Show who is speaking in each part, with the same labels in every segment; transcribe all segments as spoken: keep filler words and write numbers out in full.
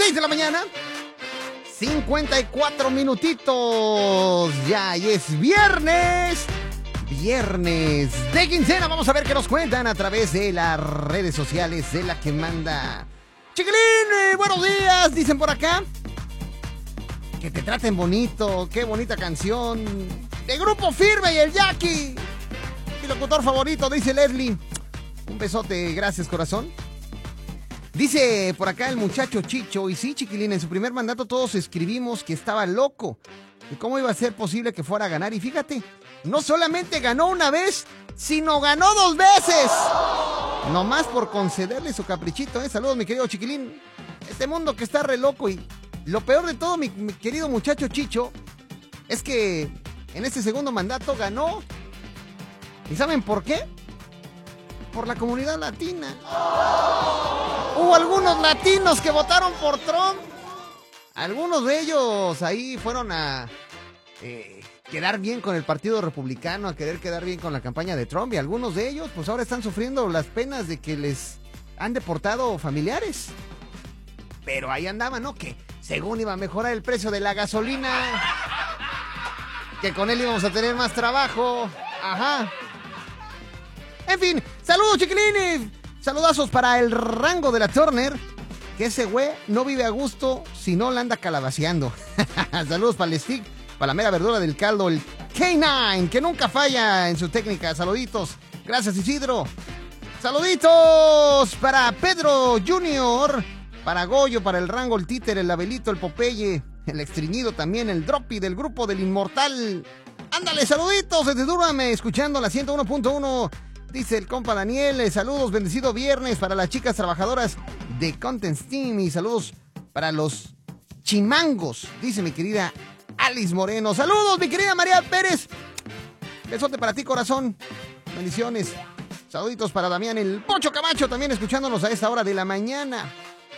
Speaker 1: seis de la mañana. cincuenta y cuatro minutitos. Ya, y es viernes. Viernes de quincena. Vamos a ver qué nos cuentan a través de las redes sociales de La que manda. Chiquilín, eh, buenos días. Dicen por acá. Que te traten bonito. Qué bonita canción. De Grupo Firme y el Jackie. Mi locutor favorito, dice Leslie. Un besote, gracias, corazón. Dice por acá el muchacho Chicho. Y sí, chiquilín, en su primer mandato todos escribimos que estaba loco. ¿Y cómo iba a ser posible que fuera a ganar? Y fíjate, no solamente ganó una vez, sino ganó dos veces. Nomás por concederle su caprichito, ¿eh? Saludos, mi querido chiquilín. Este mundo que está re loco. Y lo peor de todo, mi, mi querido muchacho Chicho, es que en este segundo mandato ganó. ¿Y saben por qué? Por la comunidad latina. Hubo algunos latinos que votaron por Trump. Algunos de ellos ahí fueron a eh, quedar bien con el Partido Republicano, a querer quedar bien con la campaña de Trump. Y algunos de ellos pues ahora están sufriendo las penas de que les han deportado familiares. Pero ahí andaban, ¿no? Que según iba a mejorar el precio de la gasolina, que con él íbamos a tener más trabajo. Ajá. En fin, saludos, chiquilines. Saludazos para el Rango de la Turner. Que ese güey no vive a gusto si no la anda calabaceando. Saludos para el Stick, para la mera verdura del caldo, el K nueve, que nunca falla en su técnica. Saluditos. Gracias, Isidro. Saluditos para Pedro junior, para Goyo, para el Rango, el Títer, el Abelito, el Popeye, el Extriñido también, el Droppy del grupo del Inmortal. Ándale, saluditos desde Durame, escuchando la ciento uno punto uno. Dice el compa Daniel, eh, saludos, bendecido viernes para las chicas trabajadoras de Content Steam y saludos para los chimangos, dice mi querida Alice Moreno. Saludos, mi querida María Pérez. Besote para ti, corazón. Bendiciones. Saluditos para Damián, el Pocho Camacho, también escuchándonos a esta hora de la mañana.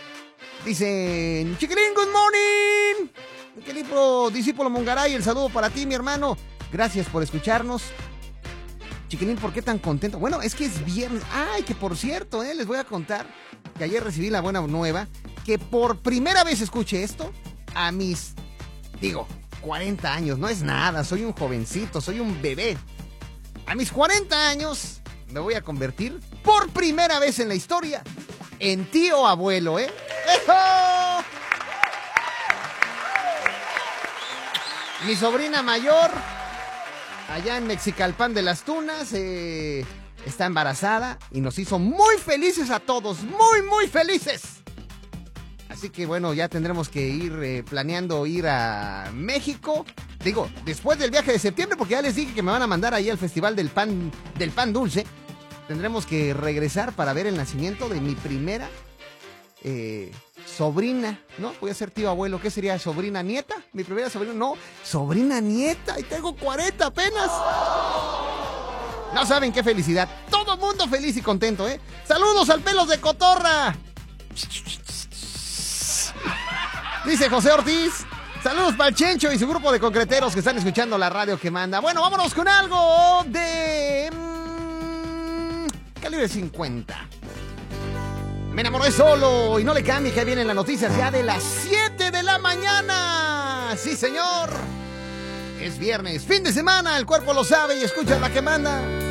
Speaker 1: Dicen, chiquilín, good morning. Mi querido discípulo Mongaray, el saludo para ti, mi hermano. Gracias por escucharnos. Chiquilín, ¿por qué tan contento? Bueno, es que es viernes. Ay, que por cierto, eh, les voy a contar que ayer recibí la buena nueva, que por primera vez escuché esto a mis, digo, cuarenta años. No es nada, soy un jovencito, soy un bebé. A mis cuarenta años me voy a convertir por primera vez en la historia en tío abuelo, ¿eh? ¡Ejo! Mi sobrina mayor, allá en Mexicalpan de las Tunas, eh, está embarazada y nos hizo muy felices a todos, muy, muy felices. Así que bueno, ya tendremos que ir eh, planeando ir a México. Digo, después del viaje de septiembre, porque ya les dije que me van a mandar ahí al Festival del Pan, del Pan Dulce. Tendremos que regresar para ver el nacimiento de mi primera eh, sobrina, ¿no? Voy a ser tío abuelo. ¿Qué sería? ¿Sobrina nieta? Mi primera sobrina, no, sobrina nieta. Y tengo cuarenta apenas. No saben qué felicidad. Todo mundo feliz y contento, ¿eh? Saludos al Pelos de Cotorra. Dice José Ortiz. Saludos para el Chencho y su grupo de concreteros que están escuchando la radio que manda. Bueno, vámonos con algo de mmm, calibre cincuenta. Me enamoré solo y no le cambie, que vienen las noticias ya de las siete de la mañana. Sí, señor. Es viernes, fin de semana, el cuerpo lo sabe y escucha la que manda.